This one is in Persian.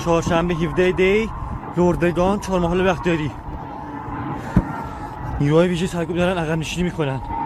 چهارشنبه 17 دی لردگان چهارمحال بختیاری. نیروهای ویژه سرکوب دارن عقب نشینی میکنن.